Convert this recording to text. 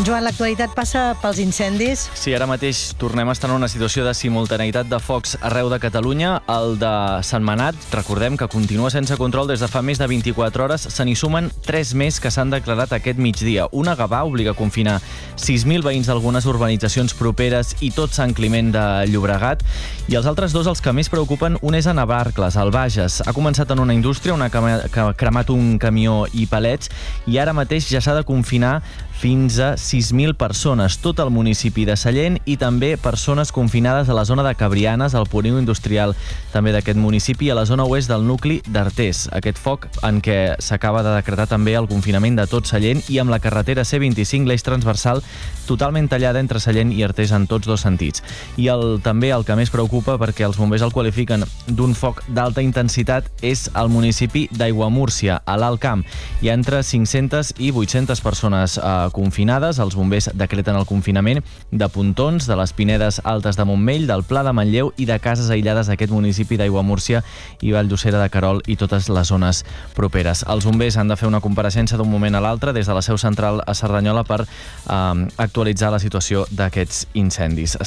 Joan, l'actualitat passa pels incendis. Sí, ara mateix tornem a estar en una situació de simultaneïtat de focs arreu de Catalunya. El de Sentmenat, recordem que continua sense control des de fa més de 24 hores. Se n'hi sumen 3 més que s'han declarat aquest migdia. Una Gavà obliga a confinar 6.000 veïns d'algunes urbanitzacions properes i tot Sant Climent de Llobregat. I els altres dos, els que més preocupen, un és a Navarcles, al Bages. Ha començat en una indústria, que ha cremat un camió i palets, i ara mateix ja s'ha de confinar fins a 6.000 persones, tot el municipi de Sallent i també persones confinades a la zona de Cabrianes, al polígon industrial també d'aquest municipi, i a la zona oest del nucli d'Artés. Aquest foc en què s'acaba de decretar també el confinament de tot Sallent, i amb la carretera C25, l'eix transversal totalment tallada entre Sallent i Artés en tots dos sentits. I també el que més preocupa, perquè els bombers el qualifiquen d'un foc d'alta intensitat, és el municipi d'Aiguamúrcia, a l'Alt Camp. Hi ha entre 500 i 800 persones confinades. Els bombers decreten el confinament de Pontons, de les Pinedes Altes de Montmell, del Pla de Manlleu i de cases aïllades d'aquest municipi d'Aiguamúrcia i Valldosera de Querol i totes les zones properes. Els bombers han de fer una compareixença d'un moment a l'altre des de la seu central a Cerdanyola per actualitzar la situació d'aquests incendis.